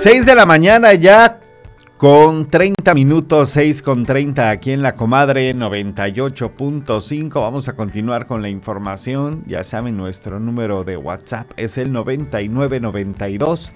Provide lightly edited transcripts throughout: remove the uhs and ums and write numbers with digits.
6 de la mañana ya con 30 minutos, 6 con 30 aquí en La Comadre 98.5. Vamos a continuar con la información. Ya saben, nuestro número de WhatsApp es el 9992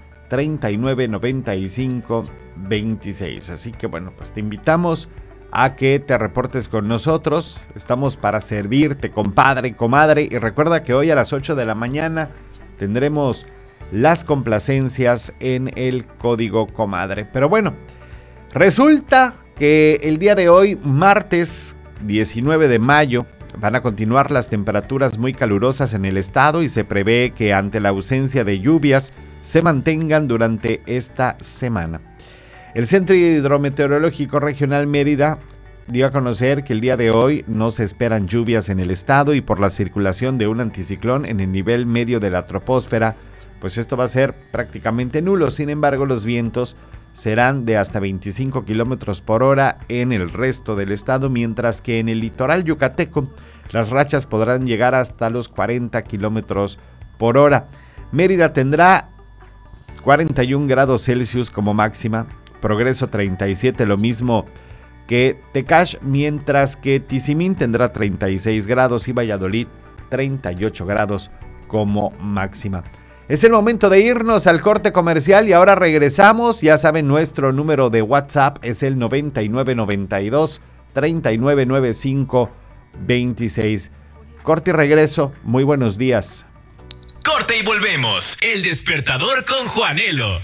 3995 26. Así que bueno, pues te invitamos a que te reportes con nosotros. Estamos para servirte, compadre, comadre. Y recuerda que hoy a las 8 de la mañana tendremos las complacencias en el Código Comadre. Pero bueno, resulta que el día de hoy, martes 19 de mayo, van a continuar las temperaturas muy calurosas en el estado y se prevé que ante la ausencia de lluvias se mantengan durante esta semana. El Centro Hidrometeorológico Regional Mérida dio a conocer que el día de hoy no se esperan lluvias en el estado y por la circulación de un anticiclón en el nivel medio de la troposfera, pues esto va a ser prácticamente nulo. Sin embargo, los vientos serán de hasta 25 kilómetros por hora en el resto del estado, mientras que en el litoral yucateco las rachas podrán llegar hasta los 40 kilómetros por hora. Mérida tendrá 41 grados Celsius como máxima, Progreso 37, lo mismo que Tecash, mientras que Tizimín tendrá 36 grados y Valladolid 38 grados como máxima. Es el momento de irnos al corte comercial y ahora regresamos. Ya saben, nuestro número de WhatsApp es el 9992 3995 26. Corte y regreso. Muy buenos días. Corte y volvemos. El despertador con Juanelo.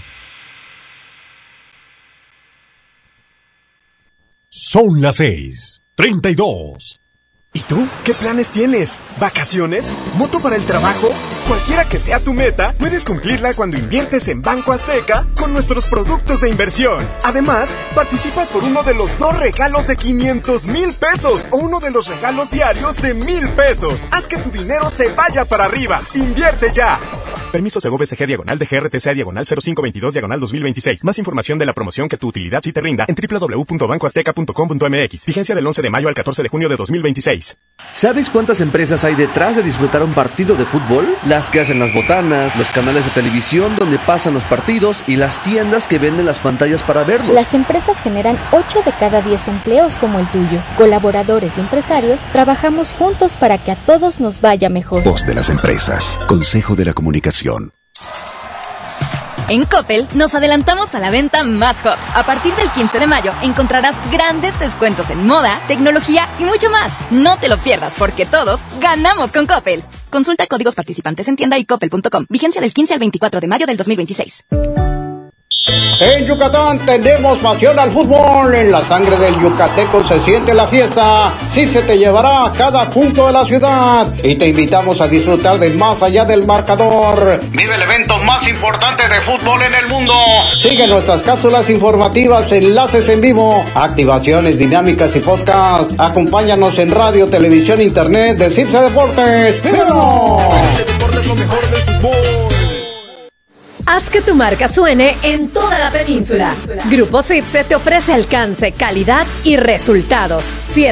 Son las 6:32. ¿Y tú? ¿Qué planes tienes? ¿Vacaciones? ¿Moto para el trabajo? Cualquiera que sea tu meta, puedes cumplirla cuando inviertes en Banco Azteca con nuestros productos de inversión. Además, participas por uno de los 2 regalos de 500,000 pesos o uno de los regalos diarios de 1,000 pesos. Haz que tu dinero se vaya para arriba. ¡Invierte ya! Permiso Segov SG /DGRTC/0522/2026. Más información de la promoción que tu utilidad sí te rinda en www.bancoazteca.com.mx. Vigencia del 11 de mayo al 14 de junio de 2026. ¿Sabes cuántas empresas hay detrás de disfrutar un partido de fútbol? Las que hacen las botanas, los canales de televisión donde pasan los partidos y las tiendas que venden las pantallas para verlos. Las empresas generan 8 de cada 10 empleos como el tuyo. Colaboradores y empresarios trabajamos juntos para que a todos nos vaya mejor. Voz de las empresas. Consejo de la Comunicación. En Coppel nos adelantamos a la venta más hot. A partir del 15 de mayo encontrarás grandes descuentos en moda, tecnología y mucho más. No te lo pierdas porque todos ganamos con Coppel. Consulta códigos participantes en tienda y coppel.com. Vigencia del 15 al 24 de mayo del 2026. En Yucatán tenemos pasión al fútbol. En la sangre del yucateco se siente la fiesta. Sí se te llevará a cada punto de la ciudad. Y te invitamos a disfrutar de Más Allá del Marcador. Vive el evento más importante de fútbol en el mundo. Sigue nuestras cápsulas informativas, enlaces en vivo, activaciones dinámicas y podcast. Acompáñanos en radio, televisión, internet de Cipse Deportes. ¡Vívanos! Este deporte es lo mejor del fútbol. Haz que tu marca suene en toda la península. Grupo Cipse te ofrece alcance, calidad y resultados.